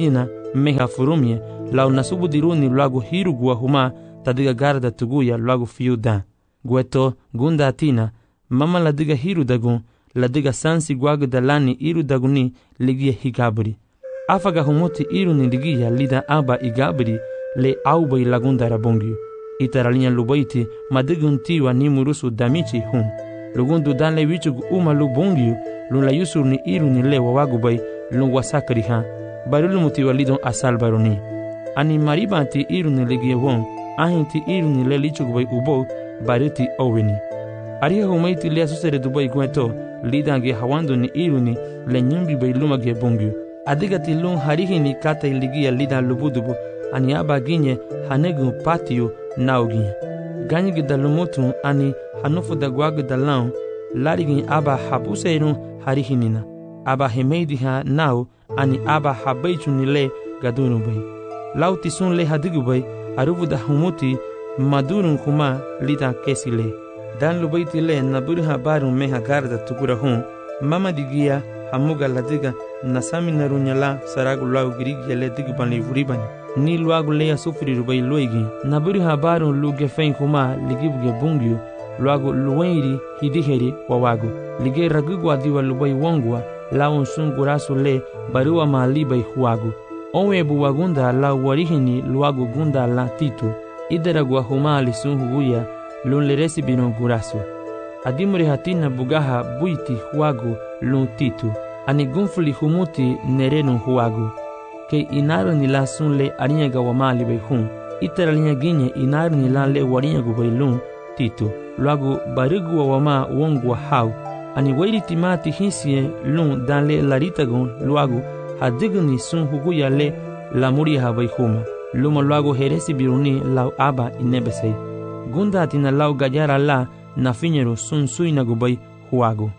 A: meha furumye lau nasubudiruni luagu hiru gua huma tadiga garda tuguya luagu fiu da. Gueto gunda atina, mama ladiga hiru dagun, ladiga sansi guagu dalani iru daguni ligia higabri. Afaga humuti iru ni ligia lida aba igabri le aubai lagunda rabongyu. Itaralinha lubaiti madigun tiwa ni murusu damichi hun. Lugundu danle wichugu uma lubongyu lun la yusur ni iru ni le wawagubai lun wasakri ha. Barulu mutiwa lidon asal baroni. Ani maribanti iru ni ligia won, ahinti iru ni le lichugubai ubo baruti oweni. Ariha humaiti le asusere dubai gueto lidange hawando ni iru ni le nyumbi bai lumage bongyu. Adigati lun harihini kata iligia lidan lubudubu ani aba ginye hanegu patio nauginye. Ganyigi da lumutu ani hanufu da guagu da laun larigin aba habuseirun harihinina. Aba hemeidi ha nau ani aba habeichu nile gadunu bai. Lauti sun le hadigu bai arubu da humuti madurun kuma lida kesi le. Dan lubaiti le naburu habarun meha garda tukura hun mama digia hamuga ladiga nasami narunyala saragu lau girigi le digu banli vuribani. Ni luagu leya sufri rubai luigi naburu habarun lu gefen kuma ligibuge bungyu luagu luweniri hidiheri wawagu lige ragugu adiwa lubai wongwa laun sun gurasu le barua malibai huagu onwe buwagunda la warihini luagu gunda la titu ideragwa humali sun huguya lun le resibino gurasu adimuri hatina bugaha buiti huagu lun titu ani gunfuli humuti nerenu huagu ke inaru ni la sun le arinyaga wamali bai hun itera linya ginye inaru ni la le warinyagu bai lun titu luagu barigu wa wama wongwa hau ani wairi timati hinsie lun dan le laritagun luagu hadigu ni sun huguya le lamuri ha bai huma luma luagu heresi biruni lau aba inebesei gunda atina lau gayara la na finyeru sun suinagu bai huagu.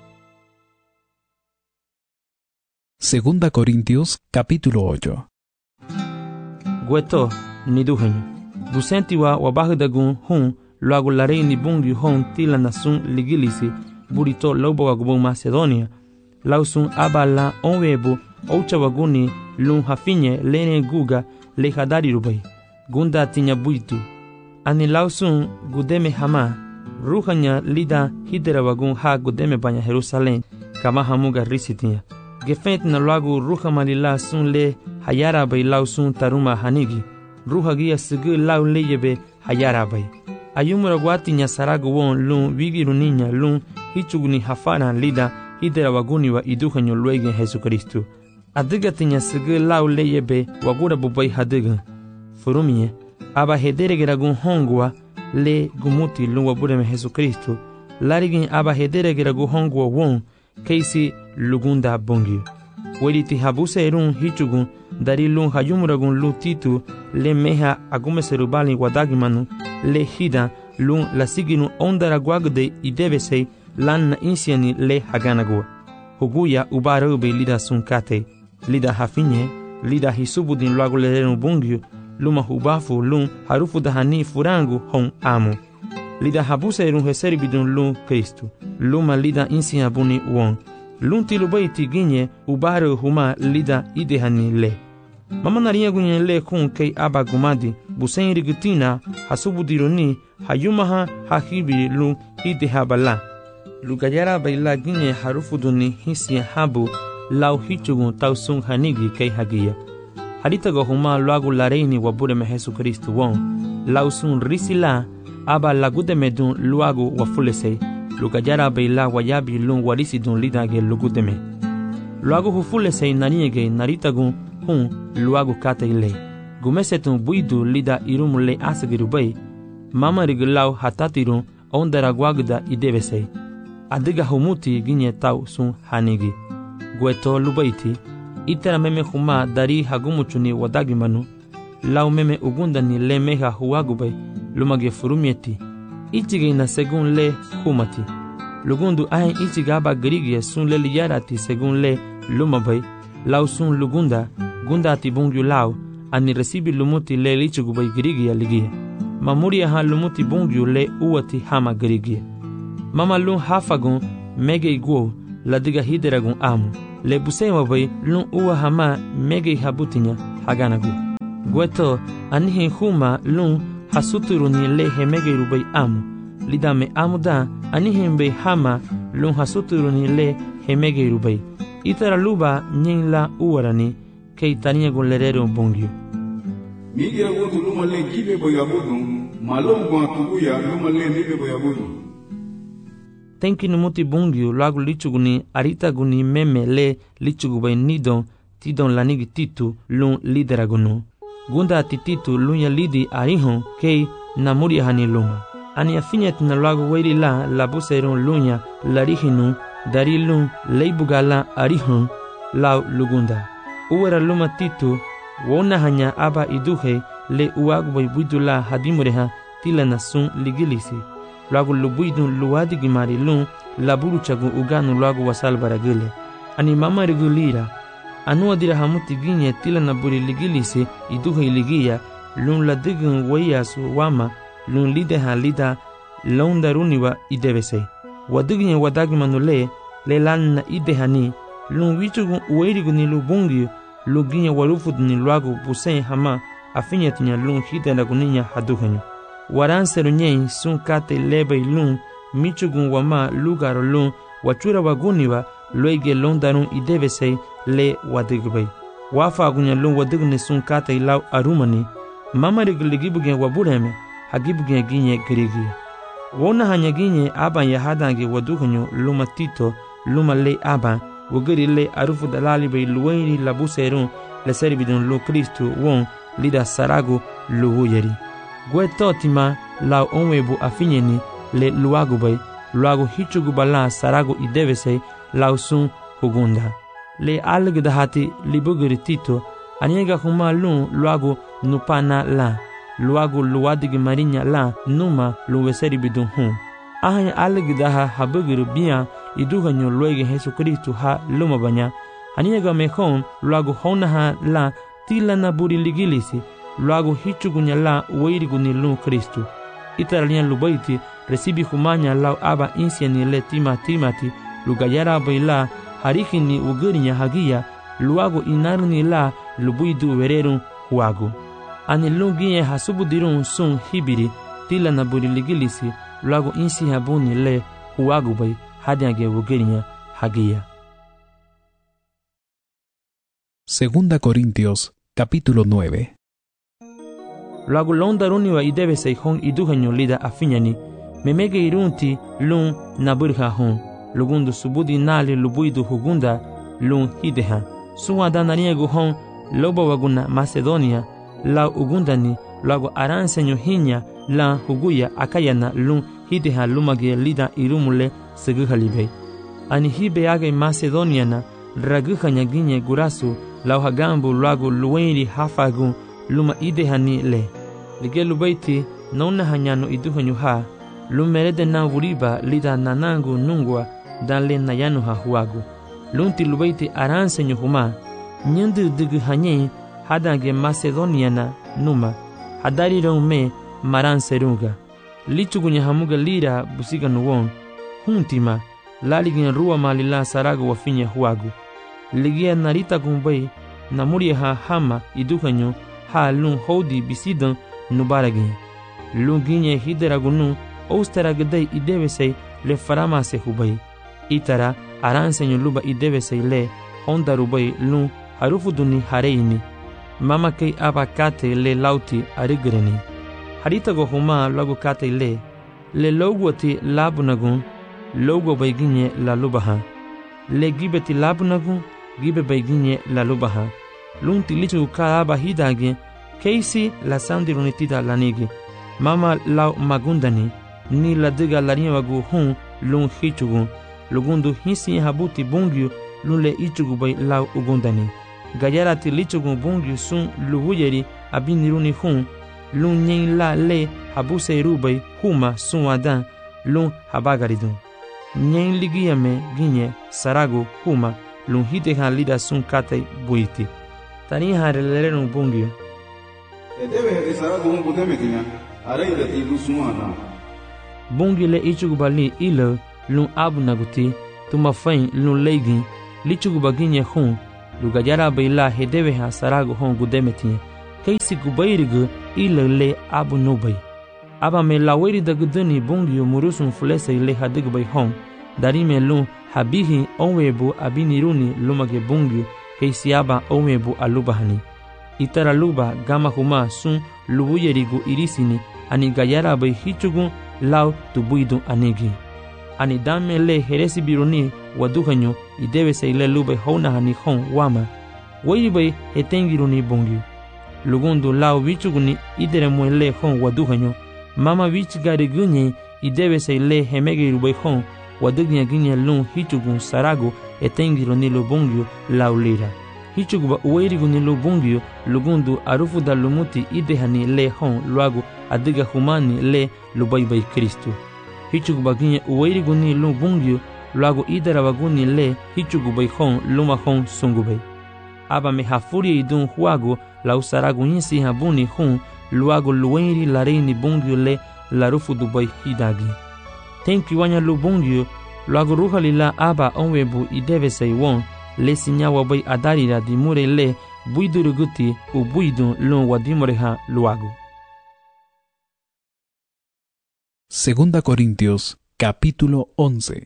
B: Segunda Corintios capítulo ocho.
A: Gueto ni duhenyo busenti wa wabahdagun hun luagu larei ni bungi hon tila nasun ligilisi burito lobo wagubu Macedonia lausun abala onwebu oucha waguni lun hafinye lene guga le hadari rubai gunda tinya buitu ani lausun gudeme hama ruhanya lida hidera wagun ha gudeme banya Jerusalem kama hamuga risitinya gefent na luagu ruha malila sun le hayara bai lausun taruma hanigi ruha gia sigi lau leyebe hayara bai ayumura guati nya saragu won lun wigiru ninya lun hichuguni hafana lida hidera waguni wa iduhanyo luegen Jesucristo adiga tinya sigi lau leyebe wagura bubai hadiga furumie aba hederegeragun hongwa le gumuti lun wabureme Jesucristo larigin aba hederegeragun hongwa won keisi lugunda bongi weliti habuse erun hichugun dari lun hayumuragun lu titu le meha agume serubali wadagimanu le hida lun lasiginu ondara guagde idebesei lan na insiani le haganagua huguya ubarube lida sunkate lida hafinye lida hisubudin luagu lerenu bungyu luma hubafu lun harufu dahani furangu hon amu lida habuse erun heseribidun lun Kristu luma lida insia buni won lun tilubaiti ginye ubaru huma lida idehani le mama naria gunye le kun kei aba gumadi busen rigutina hasubudironi hayumaha hahibi lun idehabala lugayara baila ginye harufuduni hisia habu lau hichugun tausun hanigi kei hagia haritago huma luagu lareini wabureme Jesucristo won lausun risila aba lagudemedun luagu wafulesei lugayara baila wayabi lun warisidun lidage lugudeme luagu hufulesei naniege naritagun hun luagu kateile gumesetun buidu lida irumule asagirubai mama rigilau hatatirun ondara guagda idebesei adiga humuti ginye tau sun hanigi gueto lubaiti itara meme huma dari hagumuchuni wadagimanu lau meme ugunda ni le meha huagubai lumage furumieti ichige na segun le humati lugundu ahen ichiga aba grigie sun le liyarati segun le lumabai lau sun lugunda gunda ati bungyu lau ani resibi lumuti le lichigubai grigie ligie mamuria ha lumuti bungyu le uati hama grigie mama lun hafagun mege iguo ladiga hideragun amu le busema bai lun uwa hama mege habutinya haganagu. Gueto anihi huma lun hasuturuni le hemegeru bay amu. Lidame amuda anihim bay hama lun hasuturuni le hemegeru bay. Itara luba nyin la uwarani kei tania gun lerero bongyo.
C: Migira gotu luma le gibe boyabudu, malom gwa tuguya luma le mibe boyabudu.
A: Tenki numuti bongyo lagu lichuguni arita guni meme le lichugu bay nidon tidon lanigi titu lun lideragunu. Gunda tititu lunya lidi arihon kei namuri hani luma. Ani afinyet na lagu weiri la labuseron lunya larihinu dari lun leibugala arihon lau lugunda. Uwera luma titu wona hanya aba iduhe le uagboy buidula hadimureha tila na sun ligilisi. Lagu lubuidun luadi gimari lun laburu chagu uganu lagu wasal baragile. Ani mama regulira. Anu adira hamuti ginye tila na buri ligilisi iduhe ligia lun ladigun wayasu wama lun lideha lida londa runiwa idebese. Wadiginye wadagimanule le lan na idehani lun wichugun ueriguni lubungi luginya walufudni luagu busen hama afinyetinya lun hidena guninya haduhenyo. Waranseru nyei sun kate lebei lun michugun wama lugaro lun wachura waguniwa loige londarun idebese le wadigubei. Wafa agunya lun wadigne sun kate lau arumani mama rigiligibugen wabureme hagibugen ginye girigi. Wona hanya ginye aban yahadange waduhenyo luma tito luma le aban wogeri le arufu dalali bei luweni labuserun le servidun lo Kristu won lida sarago luwuyeri. Gwe totima lau onwebu afinyeni le luagu bei luagu hichugu bala sarago idevese lau sun hugunda. Le algdahati libugeri tito aniega huma lun luagu nupana la luagu luadigi marinya la numa luwe servidun hun. Ahanya algdaha habugeri biya iduganyo luege Jesu Kristu ha luma banya aniega mehon luagu honaha la tila na buri ligilisi luagu hichugunya la weiriguni lu Kristu. Itaralian lubaiti recibi humanya lau aba insiani le tima timati lugayara baila harikini ugurinya hagia luagu inarni la lubuidu wererun huagu. Ani lungiye hasubudirun sun hibiri tila na buri ligilisi luagu insi habuni le huagu bay hadiage ugurinya hagia.
B: Segunda Corintios, capítulo nueve.
A: Luagu londaruni wa idebe seihon iduhanyo lida afinyani memege irunti lun naburha hon lugundu subudi nali lubuidu hugunda lun hideha suwa dananiegu hon loba waguna Macedonia la ugundani luagu aransenyo hinya la huguya akayana lun hideha lumage lida irumule seguhalibe. Ani hibe age Macedoniana raguhanya ginye gurasu lau hagambu luagu luwenri hafagu luma idehani le. Lige lubaiti nauna hanyano iduhanyu ha lumerede na wuriba lida nanangu nungwa dan le nayanu ha huagu. Lunti lubaiti aransenyo huma nyandu dugu hanye hadange Macedoniana numa hadari raume maranserunga. Lichugunya hamuga lira busiga nuwon huntima laligin ruwa malila sarago wafinya huagu. Ligia narita gumbai namuria ha hama iduhanyu ha lun hodi bisidan nubaragin. Lun ginye hideragunu ousteragadei idevesei le faramase hubai. Itara aransenyo luba idevesei le honda rubai lun harufuduni hareini. Mama kei aba kate le lauti arigreni. Haritago huma lagu kate le. Le logwati labunagun logo baiginye la lubaha. Le gibeti labunagun gibe baiginye la lubaha. Lunti lichu ka aba hidage keisi la sandirunitida lanigi. Mama lau magundani ni la diga lariwagu hun lun hichugu. Lugundu hisi habuti bungyu lun le ichugu bai lau ugundani. Gayarati lichugu bungyu sun luhuyeri abiniruni hun lun nyen la le habuse rubai huma sun wadan lun habagaridun. Nyen ligiyame ginye sarago huma lun hidehan lida sun kate buiti. Tani harellerun bungyu.
C: Edebe hede sarago hun budemekinya araida ti lusumana.
A: Bungyu le ichugu bali ilo lun abu naguti tumafain lun leigin lichugu baginye hun lugayara baila hedeve ha sarago hon gudemetinye kaisi gubairigu ilale abu nubai aba me laweri da guduni bungyo murusun fulese ile hadigbai hon darime lu habihi onwebu abiniruni lumage bungyo kaisi aba onwebu alubahani itara luba gama huma sun lubuyerigu irisini ani gayara bai hichugu lau tubuidu anigi ani dame le heresi biruni waduhanyo idebe se ile lube hona hani hon wama waibai etengiruni bungyo lugundu lau vichuguni idere muele hon waduhanyo mama vich gari gunye idebe se ile hemege rubai hon wadugnya ginye lun hichugun sarago etengiruni lubungyo lau lira hichuguba uwairiguni lubungyo lugundu arufu da lumuti idehani le hon luago adiga humani le lubaibai Kristu hichuguba ginye uwairiguni lubungyo luago idara waguni le hichugubai hon luma hon sungubai aba me hafuria idun huago la usarago nyisi habuni hon luago luwairi lareini bungyo le larufu dubai hidagi tenki wanya lubungyo luago ruhalila aba onwebu ideve saiwon le sinyawa bai adarira dimure le buiduruguti u buidu lun wadimureha luago.
B: Segunda Corintios, capítulo once.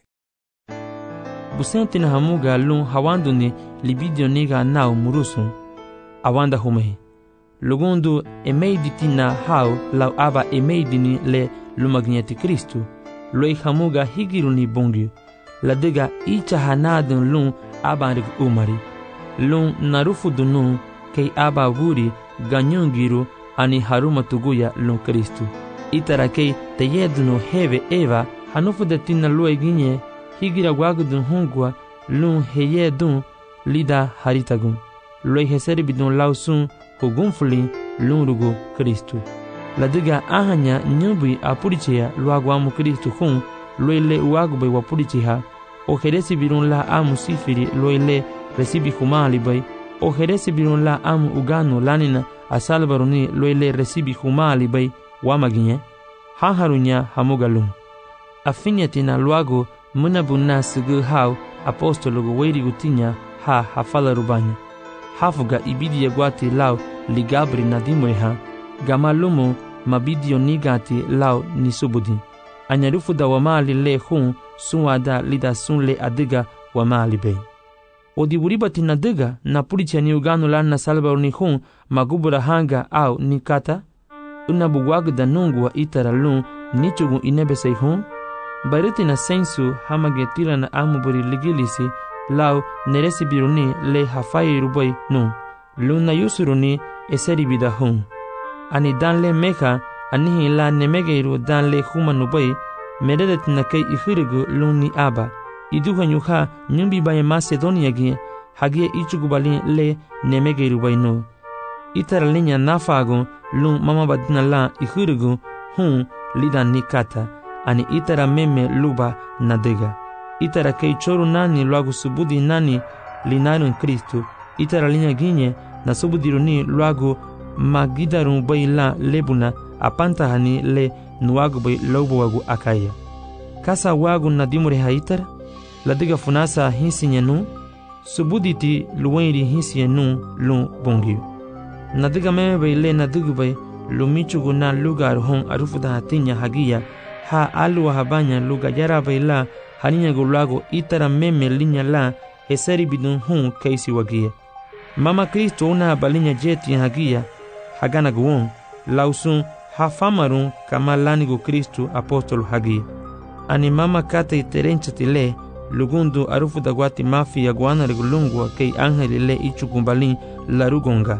A: Busente na hamuga lun hawanduni libidio niga nau murusun awanda humehi lugundu emeiditina hau lau aba emeidini le lumagneti Kristu loi hamuga higiruni bungyu ladiga icha hanadun lun abanrig umari lun narufu dunu kei aba wuri ganyungiru ani haruma tuguya lun Kristu itara kei teyeduno heve eva hanufu de tina lue ginye higira wagudun hungwa lun heyedun lida haritagun loi heseribidun lausun hugunfuli lun rugu Kristu ladiga ahanya nyubi apurichea luagwamu Kristu hun loi le uagubay wapuricheha o heresi birun la amu sifiri loile resibi humali bay o heresi birun la amu ugano lanina asalbaruni loile resibi humali bay wamaginye hanharunya hamugalum afinyatina luago munabunna sigu hau apostologo weirigu tinya ha hafala rubanya hafuga ibidi yagwati lau ligabri nadimuriha gamalumu mabidio nigati lau nisubudi anyarufu da wamali le hun sunwada lida sunle adiga wamali bay odibulibati nadiga na pulicha ni ugano lana salba ni hun magubura hanga au nikata unabugwagda nungu wa itara lun nichugu inebesei hun bariti na sensu hamagetila na amuburi ligilisi lau neresi biruni le hafai rubai nun luna yusuruni eseri bida hun ani danle meka anihi la nemegeiru danle humanubai meredet na kei ihirigu luni aba iduhanyuha nyumbi baye Macedonia gi hagie ichugubali le nemegeiru baino itara linya nafago lun mama badina la ihirigu hun lida nikata ani itara meme luba nadega itara kei choru nani luagu subudi nani linarun Kristu itara linya ginye na subudiruni luagu magidarun bai la lebuna apanta hani le nuagu bai lobo wagu akaya kasa wagu nadimure haitar ladiga funasa hinsinyanu subuditi luwenri hinsinyanu lu bongiu nadiga meme bai le nadigu bai lumichugu na lugar hon arufuda hatinya hagia ha alu habanya luga yara bai la haninya gulago itara meme linya la eseri bidun hun kaisi wagia mama Kristo una balinya jeti hagia hagana guon lausun hafamarun kama lanigo Kristu apostolo hagia ani mama kate terenchitile lugundu arufu dagwati mafi ya guana regulungwa kei angeli le ichukumbalin larugonga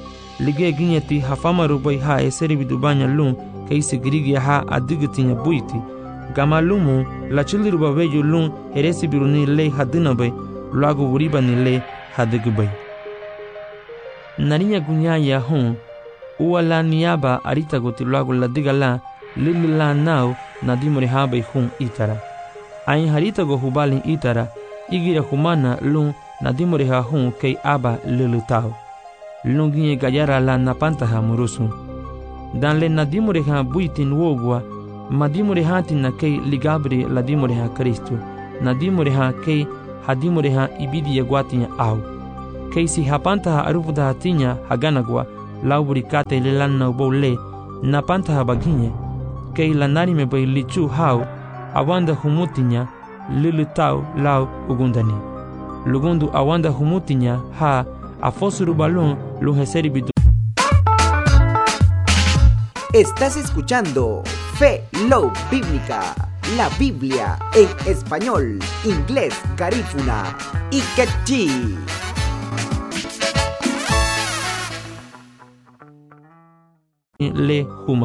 A: lige ginyeti hafamaru bai ha eseri bidubanya lun kei sigirigi ha adigitinya buiti gama lumu la chiliru babeju lun heresi biruni le hadina bai luago wuribani le hadigu bai narinya gunyaya hun uwala niaba arita goti luago ladiga la lilila nao nadimuri habai hun itara ain harita go hubalin itara igira humana lun nadimuri ha hun kei aba lilutao lun ginye gayara la napantaha murusun dan le nadimuri ha buitin wogwa madimuri hatin na kei ligabri ladimuri ha Kristu nadimuri ha kei hadimuri ha ibidi yagwatinya au que si hapanta arupuda tinya haganagwa laubricate le lanna bole napanta baginye que la narime bay lichu hau awanda humutinya lilutau lau ugundani lugundu awanda humutinya ha afosuru balon lujeseri bidu.
F: Estás escuchando Fe Love Bíblica, la Biblia en español, inglés, garífuna y quechí.
A: Le huma